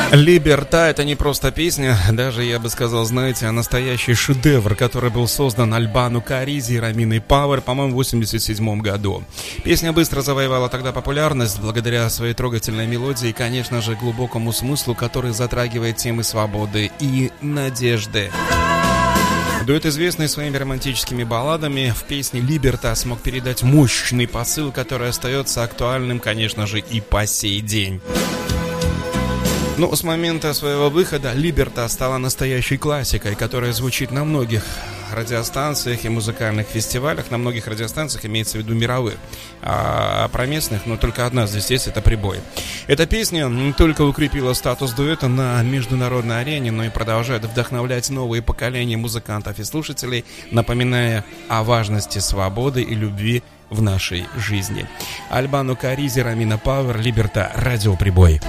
Либерта — это не просто песня, даже, я бы сказал, знаете, а настоящий шедевр, который был создан Альбано Каризи и Роминой Пауэр, по-моему, в 1987 году. Песня быстро завоевала тогда популярность благодаря своей трогательной мелодии и, конечно же, глубокому смыслу, который затрагивает темы свободы и надежды. Дуэт, известный своими романтическими балладами, в песне «Либерта» смог передать мощный посыл, который остается актуальным, конечно же, и по сей день. Но с момента своего выхода «Либерта» стала настоящей классикой, которая звучит на многих радиостанциях и музыкальных фестивалях. На многих радиостанциях имеется в виду мировых, а про местных, только одна здесь есть, это «Прибой». Эта песня не только укрепила статус дуэта на международной арене, но и продолжает вдохновлять новые поколения музыкантов и слушателей, напоминая о важности свободы и любви в нашей жизни. Альбано Каризи, Ромина Пауэр, «Либерта», радио «Прибой».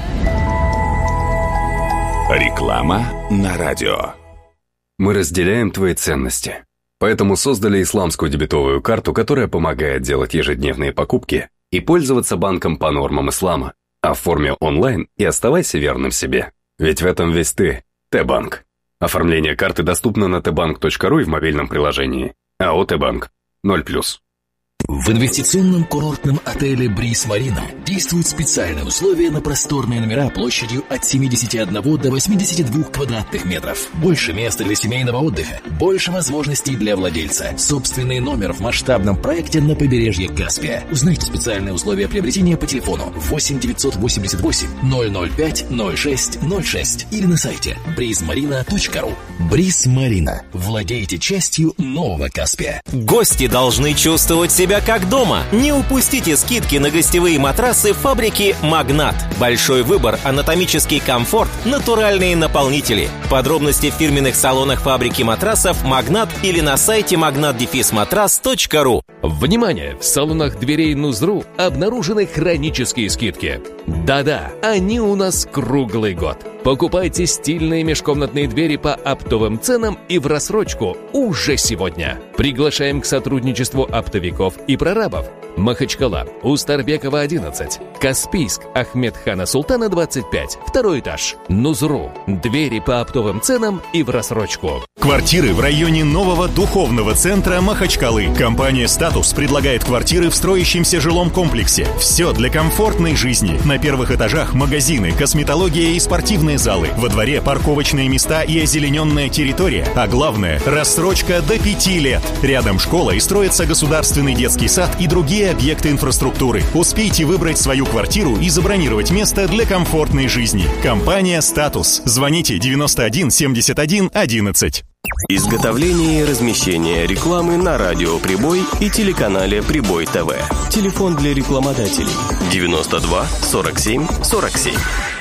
Реклама на радио. Мы разделяем твои ценности. Поэтому создали исламскую дебетовую карту, которая помогает делать ежедневные покупки и пользоваться банком по нормам ислама. Оформи онлайн и оставайся верным себе. Ведь в этом весь ты. Т-банк. Оформление карты доступно на tbank.ru и в мобильном приложении. АО «Т-банк». 0+. В инвестиционном курортном отеле «Бриз Марина» действуют специальные условия на просторные номера площадью от 71 до 82 квадратных метров. Больше места для семейного отдыха, больше возможностей для владельца. Собственный номер в масштабном проекте на побережье Каспия. Узнайте специальные условия приобретения по телефону 8 988 005 06 06 или на сайте brizmarina.ru. «Бриз Марина». Владейте частью нового Каспия. Гости должны чувствовать себя как дома. Не упустите скидки на гостевые матрасы фабрики «Магнат». Большой выбор, анатомический комфорт, натуральные наполнители. Подробности в фирменных салонах фабрики матрасов «Магнат» или на сайте magnat-matras.ru. Внимание! В салонах дверей «Нузру» обнаружены хронические скидки. Да-да, они у нас круглый год. Покупайте стильные межкомнатные двери по оптовым ценам и в рассрочку уже сегодня. Приглашаем к сотрудничеству оптовиков и прорабов. Махачкала, Устарбекова, 11. Каспийск, Ахмедхана Султана, 25. Второй этаж. Нузру. Двери по оптовым ценам и в рассрочку. Квартиры в районе нового духовного центра Махачкалы. Компания «Статус» предлагает квартиры в строящемся жилом комплексе. Все для комфортной жизни. На первых этажах магазины, косметология и спортивные залы. Во дворе парковочные места и озелененная территория. А главное, рассрочка до 5 лет. Рядом школа и строится государственный детский сад и другие объекты инфраструктуры. Успейте выбрать свою квартиру и забронировать место для комфортной жизни. Компания «Статус». Звоните 91 71 11. Изготовление и размещение рекламы на радио «Прибой» и телеканале «Прибой ТВ». Телефон для рекламодателей 92 47 47.